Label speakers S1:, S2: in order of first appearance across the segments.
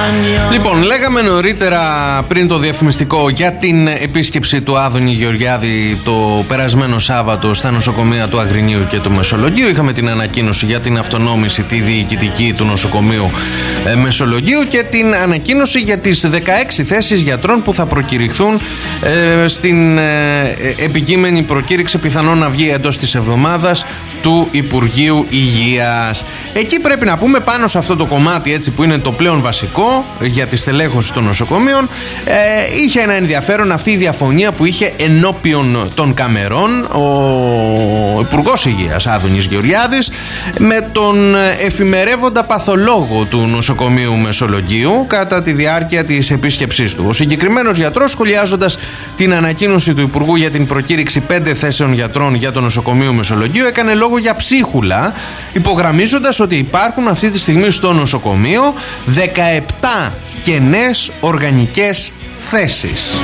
S1: Λοιπόν, λέγαμε νωρίτερα πριν το διαφημιστικό για την επίσκεψη του Άδωνη Γεωργιάδη το περασμένο Σάββατο στα νοσοκομεία του Αγρινίου και του Μεσολογγίου. Είχαμε την ανακοίνωση για την αυτονόμηση τη διοικητική του νοσοκομείου Μεσολογγίου και την ανακοίνωση για τις 16 θέσεις γιατρών που θα προκηρυχθούν στην επικείμενη προκήρυξη, πιθανόν να βγει εντός της εβδομάδας, του Υπουργείου Υγείας. Εκεί πρέπει να πούμε, πάνω σε αυτό το κομμάτι, έτσι, που είναι το πλέον βασικό για τη στελέχωση των νοσοκομείων, είχε ένα ενδιαφέρον αυτή η διαφωνία που είχε ενώπιον των καμερών ο Υπουργός Υγείας Άδωνης Γεωργιάδης με τον εφημερεύοντα παθολόγο του νοσοκομείου Μεσολογγίου κατά τη διάρκεια της επίσκεψής του. Ο συγκεκριμένος γιατρός, σχολιάζοντας την ανακοίνωση του Υπουργού για την προκήρυξη 5 θέσεων γιατρών για το νοσοκομείο Μεσολογγίου, έκανε λόγο για ψίχουλα, υπογραμμίζοντας ότι υπάρχουν αυτή τη στιγμή στο νοσοκομείο 17 κενές οργανικές θέσεις.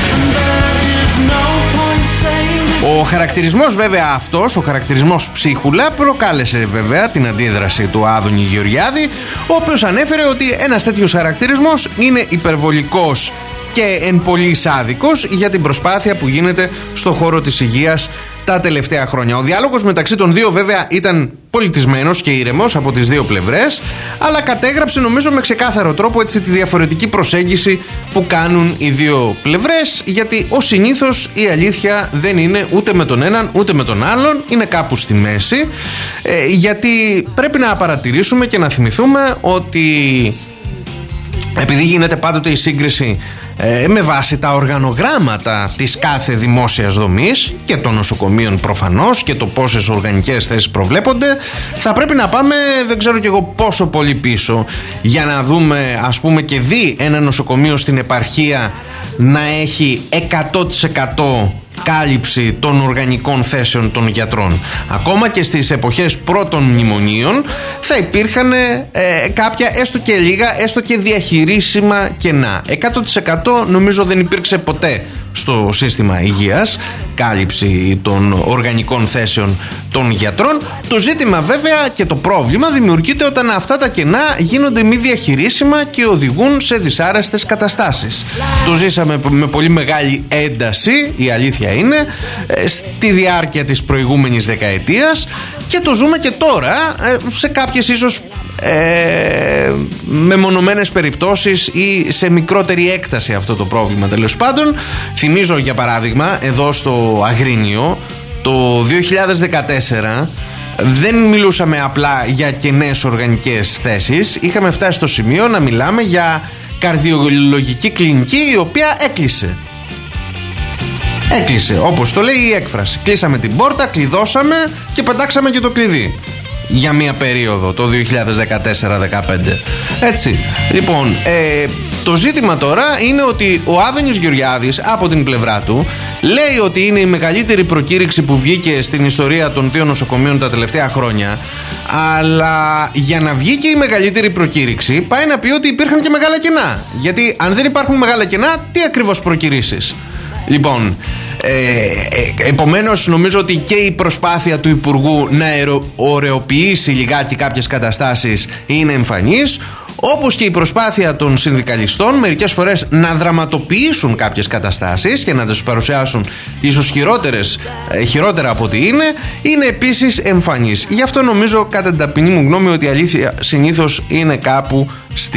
S1: Ο χαρακτηρισμός βέβαια αυτός, ο χαρακτηρισμός ψίχουλα, προκάλεσε βέβαια την αντίδραση του Άδωνη Γεωργιάδη, ο οποίος ανέφερε ότι ένας τέτοιος χαρακτηρισμός είναι υπερβολικός και εν πολλοίς άδικος για την προσπάθεια που γίνεται στο χώρο της υγείας τα τελευταία χρόνια. Ο διάλογος μεταξύ των δύο βέβαια ήταν πολιτισμένος και ήρεμος από τις δύο πλευρές, αλλά κατέγραψε νομίζω με ξεκάθαρο τρόπο, έτσι, τη διαφορετική προσέγγιση που κάνουν οι δύο πλευρές, γιατί ως συνήθως η αλήθεια δεν είναι ούτε με τον έναν ούτε με τον άλλον, είναι κάπου στη μέση, γιατί πρέπει να παρατηρήσουμε και να θυμηθούμε ότι επειδή γίνεται πάντοτε η σύγκριση με βάση τα οργανογράμματα της κάθε δημόσιας δομής και των νοσοκομείων προφανώς και το πόσες οργανικές θέσεις προβλέπονται, θα πρέπει να πάμε δεν ξέρω κι εγώ πόσο πολύ πίσω για να δούμε, ας πούμε, και δει ένα νοσοκομείο στην επαρχία να έχει 100% κάλυψη των οργανικών θέσεων των γιατρών. Ακόμα και στις εποχές πρώτων μνημονίων θα υπήρχαν κάποια έστω και λίγα, έστω και διαχειρίσιμα κενά. 100% νομίζω δεν υπήρξε ποτέ στο σύστημα υγείας κάλυψη των οργανικών θέσεων των γιατρών. Το ζήτημα βέβαια και το πρόβλημα δημιουργείται όταν αυτά τα κενά γίνονται μη διαχειρίσιμα και οδηγούν σε δυσάρεστες καταστάσεις. Το ζήσαμε με πολύ μεγάλη ένταση, η αλήθεια είναι, στη διάρκεια της προηγούμενης δεκαετίας και το ζούμε και τώρα σε κάποιες ίσως μεμονωμένες περιπτώσεις ή σε μικρότερη έκταση αυτό το πρόβλημα. Τέλος πάντων, θυμίζω για παράδειγμα εδώ στο Αγρίνιο το 2014 δεν μιλούσαμε απλά για κενές οργανικές θέσεις, είχαμε φτάσει στο σημείο να μιλάμε για καρδιολογική κλινική η οποία έκλεισε, όπως το λέει η έκφραση. Κλείσαμε την πόρτα, κλειδώσαμε και πετάξαμε και το κλειδί για μία περίοδο το 2014-15. Έτσι, λοιπόν, το ζήτημα τώρα είναι ότι ο Άδωνης Γεωργιάδης από την πλευρά του λέει ότι είναι η μεγαλύτερη προκήρυξη που βγήκε στην ιστορία των δύο νοσοκομείων τα τελευταία χρόνια, αλλά για να βγει και η μεγαλύτερη προκήρυξη πάει να πει ότι υπήρχαν και μεγάλα κενά, γιατί αν δεν υπάρχουν μεγάλα κενά, τι ακριβώς προκηρύσεις? Λοιπόν, επομένως νομίζω ότι και η προσπάθεια του Υπουργού να ωρεοποιήσει λιγάκι κάποιες καταστάσεις είναι εμφανής, όπως και η προσπάθεια των συνδικαλιστών μερικές φορές να δραματοποιήσουν κάποιες καταστάσεις και να τις παρουσιάσουν ίσως χειρότερα από ό,τι είναι επίσης εμφανής. Γι' αυτό νομίζω κατά την ταπεινή μου γνώμη ότι η αλήθεια συνήθως είναι κάπου στη